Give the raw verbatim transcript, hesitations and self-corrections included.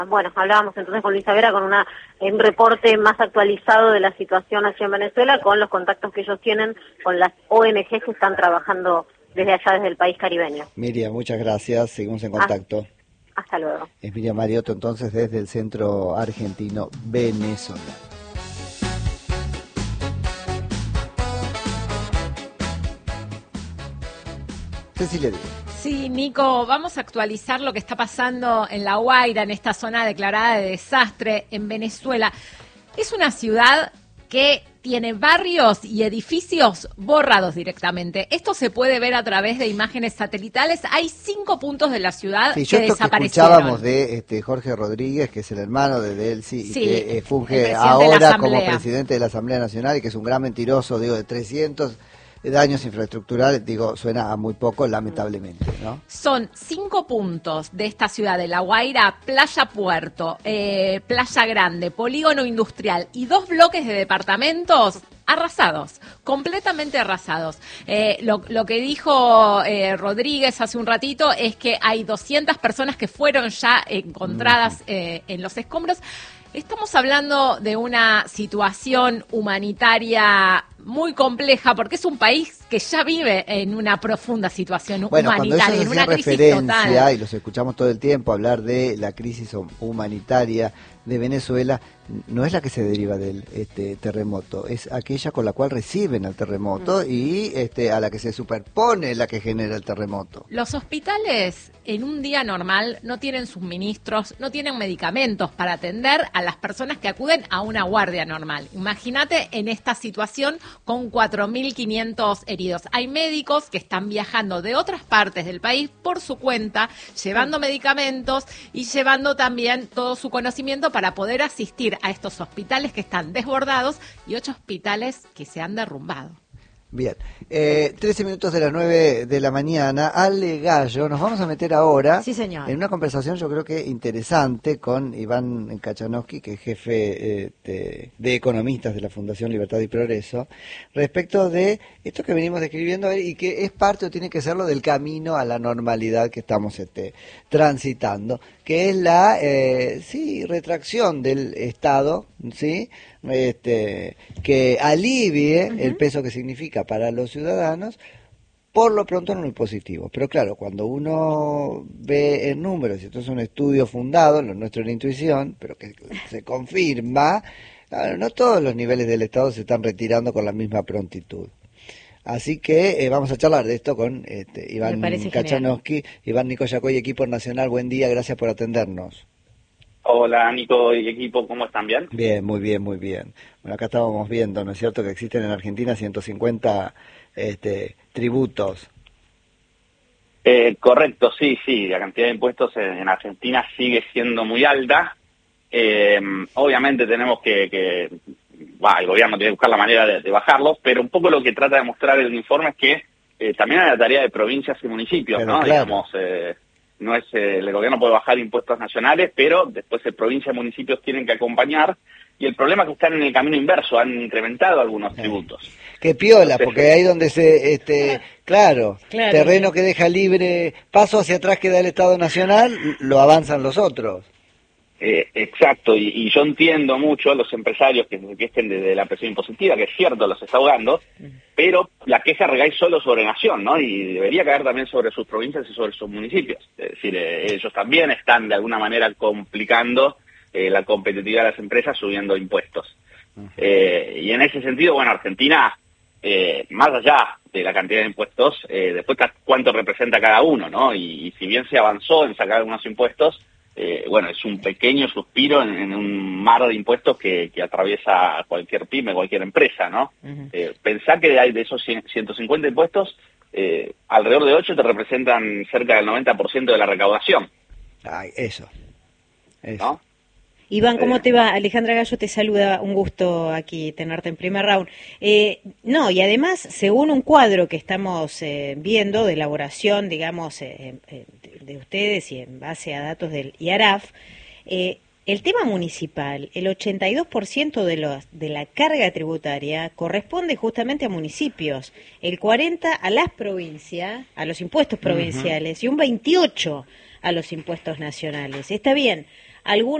Bueno, hablábamos entonces con Luisa Vera con una, un reporte más actualizado de la situación aquí en Venezuela, con los contactos que ellos tienen con las O N Ges que están trabajando desde allá, desde el país caribeño. Miriam, muchas gracias, seguimos en contacto. Hasta, hasta luego. Es Miriam Mariotto entonces desde el Centro Argentino Venezolano. Cecilia Díaz. Sí, Nico, vamos a actualizar lo que está pasando en La Guaira, en esta zona declarada de desastre en Venezuela. Es una ciudad que tiene barrios y edificios borrados directamente. Esto se puede ver a través de imágenes satelitales. Hay cinco puntos de la ciudad sí, que yo desaparecieron. Escuchábamos de este, Jorge Rodríguez, que es el hermano de Delcy, sí, y que eh, funge ahora como presidente de la Asamblea Nacional y que es un gran mentiroso, digo, de trescientos daños infraestructurales, digo, suena a muy poco, lamentablemente, ¿no? Son cinco puntos de esta ciudad de La Guaira: Playa Puerto, eh, Playa Grande, Polígono Industrial y dos bloques de departamentos arrasados, completamente arrasados. Eh, lo, lo que dijo eh, Rodríguez hace un ratito es que hay doscientas personas que fueron ya encontradas eh, en los escombros. Estamos hablando de una situación humanitaria muy compleja, porque es un país que ya vive en una profunda situación bueno, humanitaria, en una crisis total. Y los escuchamos todo el tiempo hablar de la crisis humanitaria de Venezuela, no es la que se deriva del este terremoto, es aquella con la cual reciben el terremoto mm. y este a la que se superpone la que genera el terremoto. Los hospitales en un día normal no tienen suministros, no tienen medicamentos para atender a las personas que acuden a una guardia normal. Imagínate en esta situación con cuatro mil quinientos heridos. Hay médicos que están viajando de otras partes del país por su cuenta, llevando mm. medicamentos y llevando también todo su conocimiento para poder asistir a estos hospitales que están desbordados y ocho hospitales que se han derrumbado. Bien, eh, trece minutos de las nueve de la mañana. Ale Gallo, nos vamos a meter ahora sí, señor. en una conversación yo creo que interesante con Iván Kachanowski, que es jefe eh, de, de economistas de la Fundación Libertad y Progreso, respecto de esto que venimos describiendo y que es parte o tiene que serlo del camino a la normalidad que estamos este, transitando, que es la eh, sí retracción del Estado, sí, este que alivie uh-huh. el peso que significa para los ciudadanos, por lo pronto no muy positivo. Pero claro, cuando uno ve en números, y esto es un estudio fundado, lo nuestro es la intuición, pero que se confirma, claro, no todos los niveles del Estado se están retirando con la misma prontitud. Así que eh, vamos a charlar de esto con este, Iván Kachanowski, Iván Nico Yacoy, equipo nacional. Buen día, gracias por atendernos. Hola, Nico y equipo, ¿cómo están? ¿Bien? Bien, muy bien, muy bien. Bueno, acá estábamos viendo, ¿no es cierto?, que existen en Argentina ciento cincuenta este, tributos. Eh, correcto, sí, sí, la cantidad de impuestos en, en Argentina sigue siendo muy alta. Eh, obviamente tenemos que, que bah, el gobierno tiene que buscar la manera de, de bajarlos, pero un poco lo que trata de mostrar el informe es que eh, también hay la tarea de provincias y municipios, pero, ¿no? Claro. Digamos, eh, no es eh, el gobierno puede bajar impuestos nacionales, pero después el provincia y municipios tienen que acompañar, y el problema es que están en el camino inverso, han incrementado algunos tributos. Qué piola, entonces, porque ahí donde se, este, claro, claro, terreno que deja libre paso hacia atrás que da el Estado Nacional, lo avanzan los otros. Eh, exacto, y, y yo entiendo mucho a los empresarios que se quejen de, de la presión impositiva, que es cierto, los está ahogando, pero la queja recae solo sobre Nación, ¿no? Y debería caer también sobre sus provincias y sobre sus municipios. Es decir, eh, ellos también están de alguna manera complicando eh, la competitividad de las empresas subiendo impuestos. Uh-huh. Eh, y en ese sentido, bueno, Argentina, eh, más allá de la cantidad de impuestos, eh, después cuánto representa cada uno, ¿no? Y, y si bien se avanzó en sacar algunos impuestos, Eh, bueno, es un pequeño suspiro en, en un mar de impuestos que, que atraviesa cualquier pyme, cualquier empresa, ¿no? Uh-huh. Eh, pensá que de, de esos ciento cincuenta impuestos, eh, alrededor de ocho te representan cerca del noventa por ciento de la recaudación. Ay, eso. eso. ¿No? Iván, ¿cómo te va? Alejandra Gallo te saluda, un gusto aquí tenerte en primer round. Eh, no, y además, según un cuadro que estamos eh, viendo de elaboración, digamos, eh, eh, de ustedes y en base a datos del I A R A F, eh, el tema municipal, el ochenta y dos por ciento de, los, de la carga tributaria corresponde justamente a municipios, el cuarenta por ciento a las provincias, a los impuestos provinciales, uh-huh. y un veintiocho por ciento a los impuestos nacionales. Está bien. algún